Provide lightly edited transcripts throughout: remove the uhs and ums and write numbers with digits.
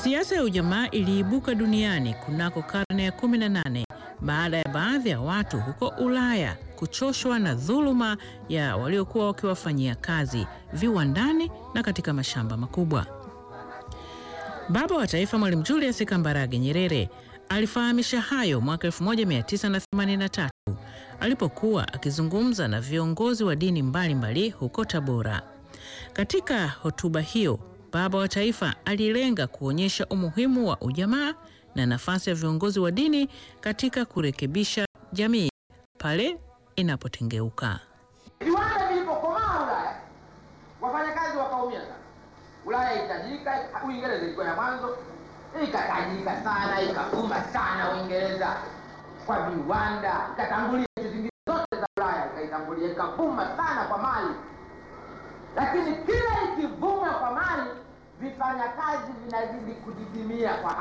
Siasa ya ujamaa iliibuka duniani kunako karne ya 18 baada ya baadhi ya watu huko Ulaya kuchoshwa na dhuluma ya waliokuwa wakiwafanyia kazi viwandani na katika mashamba makubwa. Baba wa taifa Mwalimu Julius Kambarage Nyerere alifahamisha hayo mwaka 1983 alipokuwa akizungumza na viongozi wa dini mbalimbali huko Tabora. Katika hotuba hiyo, Baba wa taifa alilenga kuonyesha umuhimu wa ujamaa na nafasi ya viongozi wa dini katika kurekebisha jamii pale inapotengeuka. Viwanda vilipokomaa Ulaya, wafanyakazi wakaumia sana. Ulaya itajirika, Uingereza ilikuwa ya mwanzo, ikatajirika sana, ikavuma sana Uingereza kwa viwanda, ikatangulia nchi zingine zote za Ulaya, ikaitangulia, ikavuma sana kwa mali. Lakini kila ikivuma kwa mali, vifanyakazi vinazidi kudidimia kwa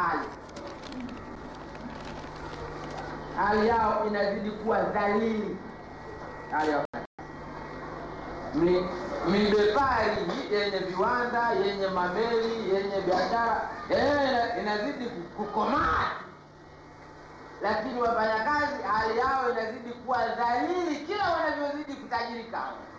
hali yao inazidi kuwa dhalili. Hali yao midepari yenye viwanda, yenye mameli, yenye biashara inazidi kukomaa, lakini wafanyakazi hali yao inazidi kuwa dhalili kila wanavyozidi kutajirika.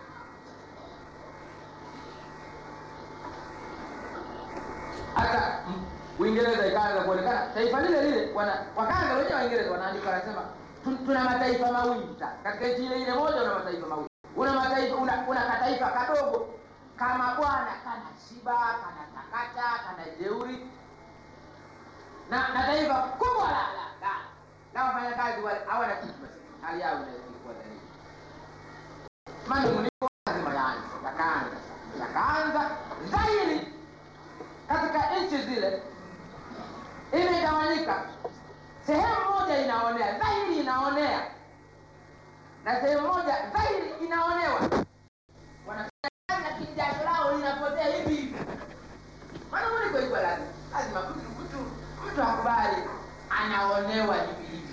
Hata Uingereza ikaanza kuonekana taifa lile lile, wakaanza wenyewe Waingereza wanaandika, wanasema tuna mataifa mawili katika nchi ile moja, una mataifa mawili. Una kataifa kadogo kama bwana, kana shiba, kana takata, kana jeuri, na taifa kubwa la wafanyakazi wale hawana kitu, basi hali yao inazidi kuwa dhaifu. Manunguniko lazima yakaanza dhahiri katika nchi zile, imegawanyika. Sehemu moja inaonea dhahiri, inaonea, na sehemu moja dhahiri inaonewa. Wanafanya kazi na kijasho lao linapotea hivi. Manunguniko iko lazima mtu akubali anaonewa hivi,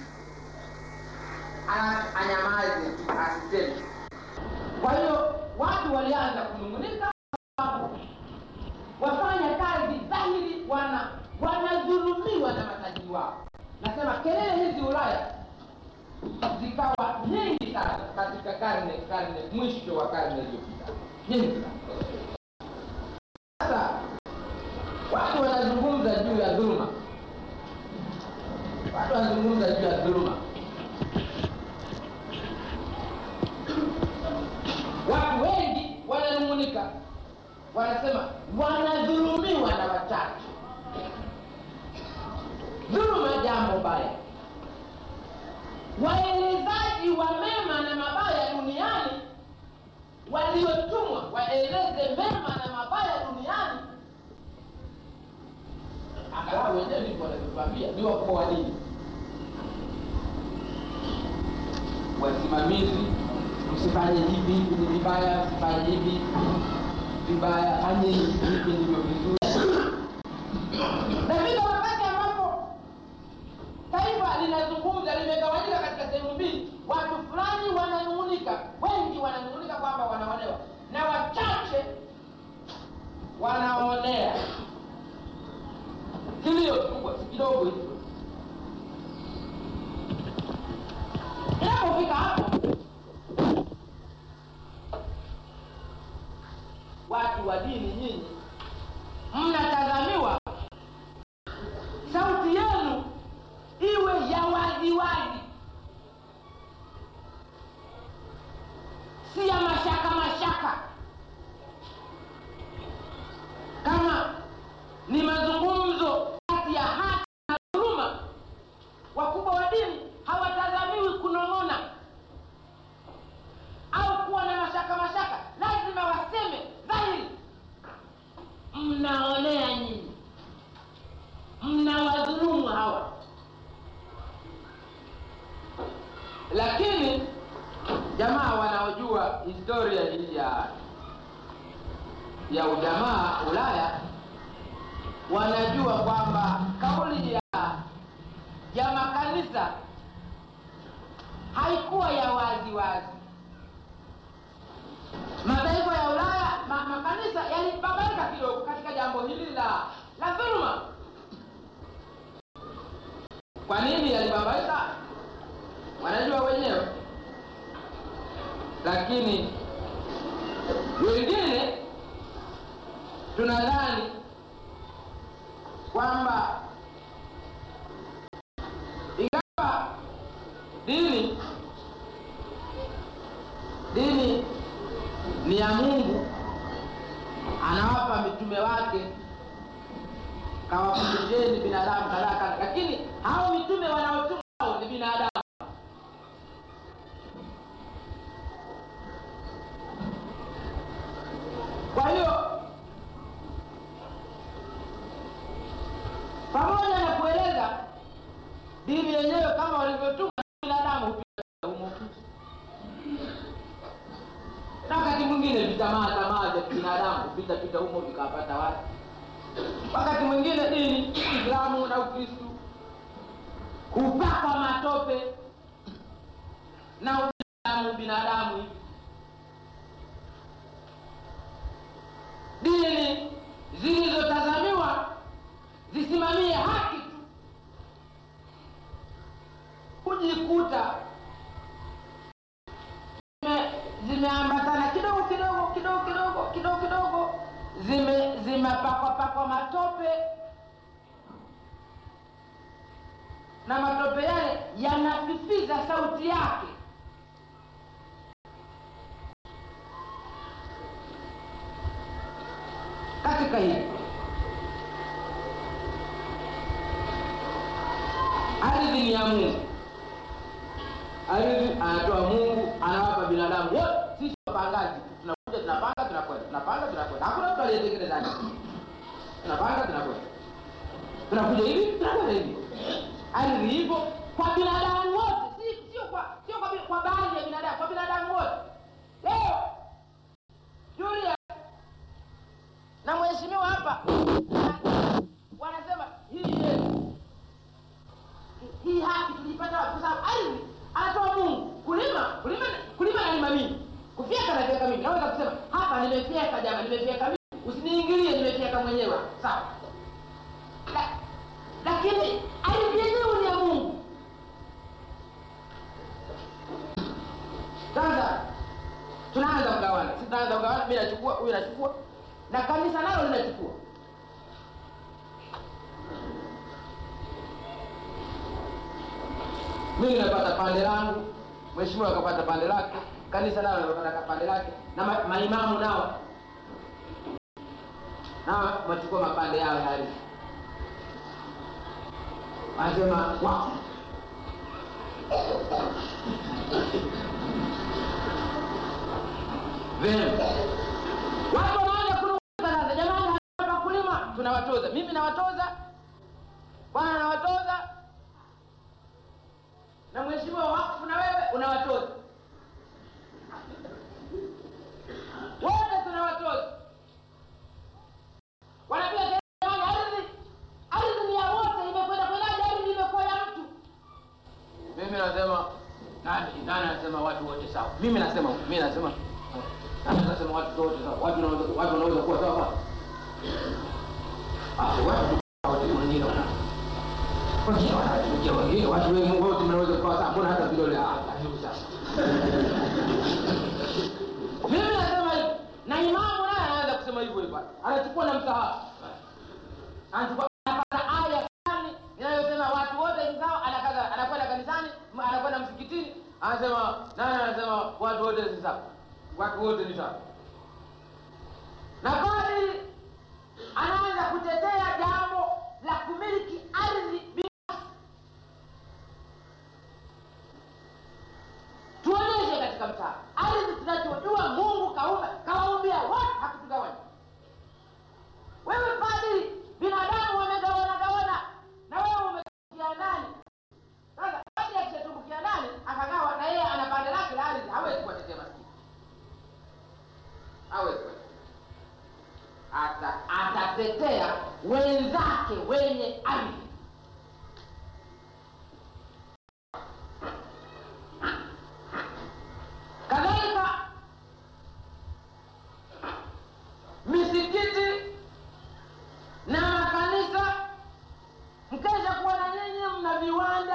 anyamaze asitende. Kwa hiyo watu walianza kunungunika, wafanya kazi dhahiri wanadhulumiwa na matajiri wao. Nasema kelele hizi Ulaya zikawa nyingi sana katika karne mwisho wa karne iliyopita, nyingi sana. Sasa watu wanazungumza juu ya dhuluma, watu wengi wananung'unika, wanasema wanadhulumiwa na wachache. Dhuluma jambo baya. Waelezaji wa mema na mabaya duniani waliotumwa waeleze mema na mabaya duniani, angalau wenyewe ndipo wanatuambia ni wakuu wa dini, wasimamizi, msifanye hivi ni vibaya, msifanye hivi vibaya, fanye hivi ndivyo vizuri. Na wakati ambapo taifa linazungumza, limegawanyika katika sehemu mbili, watu fulani wananung'unika, wengi wananung'unika kwamba wanaonewa, na wachache wanaonea. Kilio kubwa kidogo hicho. Inapofika hapo, watu wa dini nyinyi mnatazamiwa sauti yenu iwe ya waziwazi, si ya mashaka. Kama ni mazungumzo kati ya haki na dhuluma, wakubwa wa dini hawatazamiwi kunong'ona au kuwa na mashaka. Lazima waseme dhahiri, mnaonea nyinyi, mnawadhulumu hawa. Lakini jamaa wanaojua historia hii ya ujamaa Ulaya wanajua kwamba kauli ya makanisa haikuwa ya wazi. Mataifa ya Ulaya makanisa yalibabaika kidogo katika jambo hili la dhuluma. Kwa nini yalibabaika? Wanajua wenyewe. Lakini wengine tunadhani kwamba ingawa dini ni ya Mungu, anawapa mitume wake kawafundisheni binadamu kadhaa, lakini hao mitume wanaotumwa ni binadamu. Kwa hiyo pamoja na kueleza dini yenyewe kama walivyotuma binadamu hupita humo, na wakati mwingine vitamaa vya binadamu hupita humo vikapata watu. Wakati mwingine dini Uislamu na Ukristo hupaka matope na binadamu. Dini zilizotazamiwa zisimamie haki tu kujikuta zimeambatana kidogo zimepakwa matope, na matope yale yanafifiza sauti yake. Katika hili ardhi ni ya Mungu, ardhi anatoa Mungu, anawapa binadamu wote. Sisi wapangaji tunakuja, tunapanga, tunakwenda. Hakuna mtu aliyetengeneza. Tunapanga, tunakuja hivi, tunakwenda hivi. Ardhi ipo kwa binadamu wote, sio kwa baadhi ya binadamu, kwa binadamu wote. Leo Julia na mheshimiwa hapa wanasema hii haki tulipata kwa sababu ardhi anatoa Mungu. Kulima na mimi. Kufyeka na fyeka mimi. Naweza kusema hapa nimefyeka jamaa, nimefyeka mimi. Usiniingilie, nimefyeka mwenyewe. Sawa. Lakini ardhi yenyewe ni ya Mungu. Sasa tunaanza kugawana. Mimi nachukua, huyu anachukua, na kanisa nalo linachukua. Mimi napata pande langu, mheshimiwa akapata pande lake, kanisa nalo linapata pande lake, na maimamu nao wachukua mapande yao hali. Anasema wao watu wanaanza kuruka. Jamani, hapa kulima tunawatoza. Mimi nawatoza, bwana nawatoza, na mheshimiwa wakfu na wewe unawatoza. Wote tunawatoza. Wanapiga kelele, ardhi ni ya wote, imekwenda ardhi imekuwa ya mtu. Mimi nasema nani anasema watu wote sawa? Mimi nasema watu wote sawa. Watu wanaweza kuwa sawa. Watu wengine watu wengi wote mnaweza kuwa sawa. Mbona hata vidole hivi sasa? Mimi nasema hivi, na imamu naye anaanza kusema hivyo hivyo. Anachukua na msahafu. Anachukua aya fulani inayosema watu wote ni sawa, anakwenda kanisani, anakwenda msikitini, anasema watu wote ni sawa. Watu wote ni sawa. Na bali anaanza kutetea jambo la kumiliki ardhi. Tuonyeshe katika mtaa ardhi tunachojua Mungu kaumbia watu, hakutugawanya. Wewe padri, binadamu wamegawana, na wewe umetumbukia ndani. Sasa padri akitumbukia ndani akagawa, na yeye ana pande lake la ardhi, hawezi kuwatetea maskini. Atatetea wenzake wenye ardhi. Kadhalika misikiti na makanisa, mkesha kuwa na nyinyi mna viwanda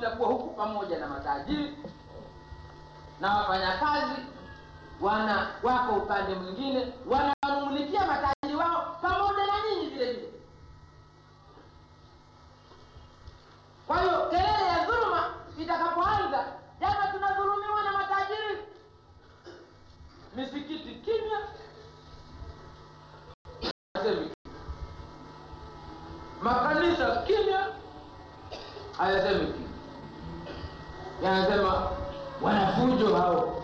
itakuwa huku pamoja na matajiri na wafanyakazi wako upande mwingine, wananungunikia matajiri wao pamoja na nyinyi vile vile. Kwa hiyo kelele ya dhuluma itakapoanza, jamaa tunadhulumiwa na matajiri, misikiti kimya, makanisa kimya, hayasemi kimya, yanasema wanafujo hao.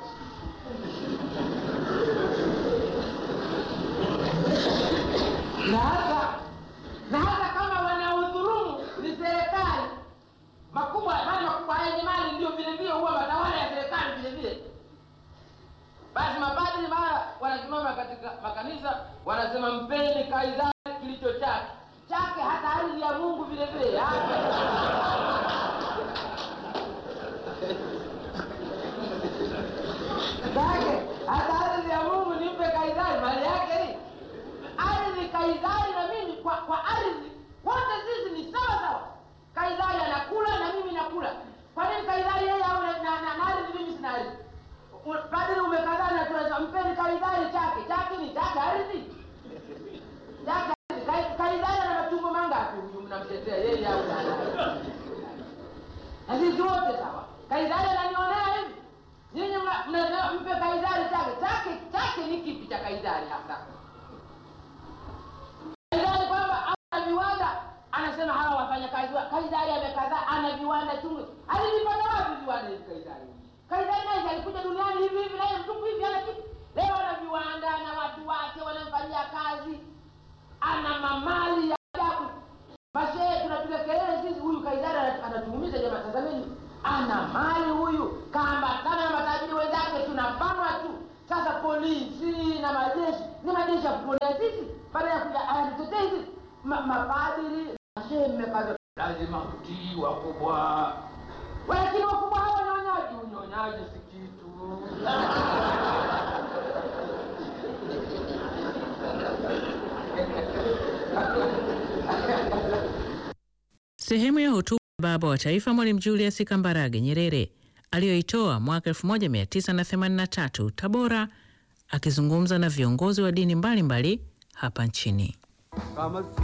Na hata kama wanaudhulumu ni serikali makubwa yenye mali, ndio vile vile huwa matawala ya serikali vile vile. Basi mapadri mara wanasimama katika makanisa wanasema mpeni Kaisari kilicho chake, hata ardhi ya Mungu vile vile chake, hata ardhi ya Mungu nimpe Kaisari mali yake hii. Ardhi Kaisari na mimi kwa ardhi wote sisi ni sawa sawa. Kaisari anakula na mimi nakula. Kwa nini Kaisari yeye au na ardhi mimi sina ardhi? Padri umekataa na tunasema mpeni Kaisari chake ni chake ardhi. Kaisari ana matumbo mangapi huyu mnamtetea yeye au nani? Na sisi wote sawa. Kaisari ananionea hivi. Nyinyi mnasema mpe Kaisari chake ni kipi cha Kaisari hasa? Kaisari kwamba ana viwanda, anasema hawa wafanya kazi wa Kaisari amekataa, ana viwanda chungu. Alipata wapi viwanda hivi Kaisari? Kaisari naye alikuja duniani hivi na mtupu hivi ana kitu. Leo ana viwanda na watu wake wanamfanyia kazi. Ana mamali ya ajabu. Basi tunapiga kelele sisi, huyu Kaisari anatuumiza jamaa. Tazameni, ana mali huyu, kaambatana na matajiri wenzake, tunabanwa tu. Sasa polisi na majeshi, ni majeshi ya kuponea sisi. Baada ya kuja anatutetea hizi mapadri na shehe, mmekaza lazima kutii wakubwa. Lakini wakubwa hawa unyonyaji si kitu. Sehemu ya hotuba baba wa taifa Mwalimu Julius Kambarage Nyerere aliyoitoa mwaka 1983 Tabora, akizungumza na viongozi wa dini mbalimbali hapa nchini.